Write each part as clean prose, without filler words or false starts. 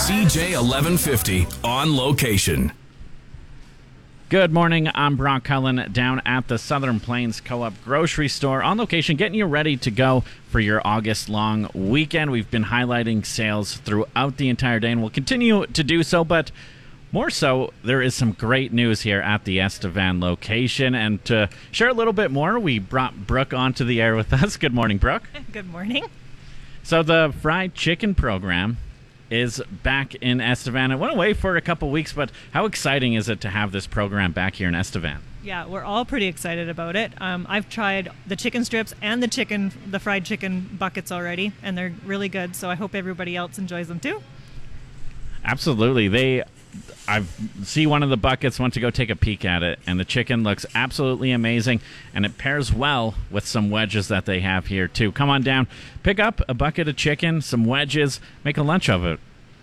CJ 1150 on location. Good morning, I'm Brock Cullen down at the Southern Plains Co-op Grocery Store on location, getting you ready to go for your August-long weekend. We've been highlighting sales throughout the entire day, and we'll continue to do so, but more so, there is some great news here at the Estevan location, and to share a little bit more, we brought Brooke onto the air with us. Good morning, Brooke. Good morning. So the fried chicken program is back in Estevan. It went away for a couple weeks, but how exciting is it to have this program back here in Estevan? Yeah, we're all pretty excited about it. I've tried the chicken strips and the fried chicken buckets already, and they're really good, so I hope everybody else enjoys them too. Absolutely. I see one of the buckets, went to go take a peek at it, and the chicken looks absolutely amazing, and it pairs well with some wedges that they have here too. Come on down, pick up a bucket of chicken, some wedges, make a lunch of it.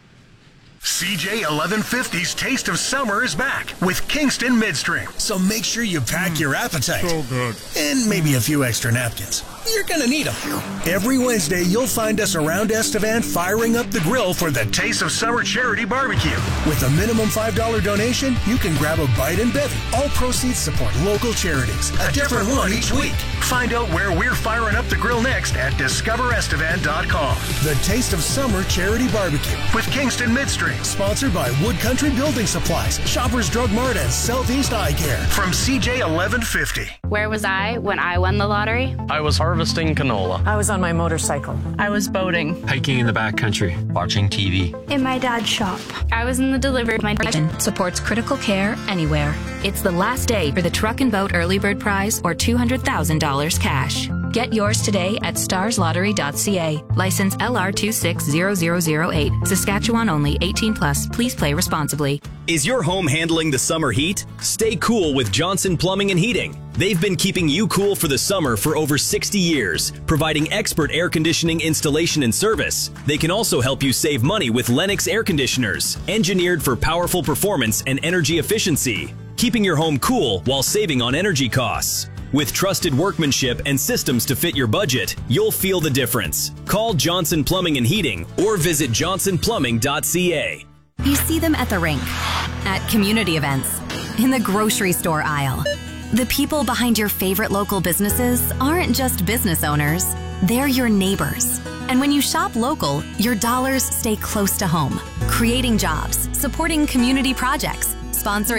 CJ 1150's Taste of Summer is back with Kingston Midstream. So make sure you pack your appetite. So good. And maybe a few extra napkins. You're going to need them. Every Wednesday, you'll find us around Estevan firing up the grill for the Taste of Summer Charity Barbecue. With a minimum $5 donation, you can grab a bite and bevy. All proceeds support local charities. A different one each week. Find out where we're firing up the grill next at discoverestevan.com. The Taste of Summer Charity Barbecue with Kingston Midstream. Sponsored by Wood Country Building Supplies, Shoppers Drug Mart, and Southeast Eye Care. From CJ 1150. Where was I when I won the lottery? I was harvesting canola. I was on my motorcycle. I was boating. Hiking in the backcountry. Watching TV. In my dad's shop. I was in the delivery. My mission supports critical care anywhere. It's the last day for the Truck and Boat Early Bird Prize or $200,000 cash. Get yours today at starslottery.ca. License LR260008. Saskatchewan only. 18 plus. Please play responsibly. Is your home handling the summer heat? Stay cool with Johnson Plumbing and Heating. They've been keeping you cool for the summer for over 60 years, providing expert air conditioning installation and service. They can also help you save money with Lennox air conditioners, engineered for powerful performance and energy efficiency, keeping your home cool while saving on energy costs. With trusted workmanship and systems to fit your budget, you'll feel the difference. Call Johnson Plumbing and Heating or visit johnsonplumbing.ca. You see them at the rink, at community events, in the grocery store aisle. The people behind your favorite local businesses aren't just business owners, they're your neighbors. And when you shop local, your dollars stay close to home, creating jobs, supporting community projects, sponsoring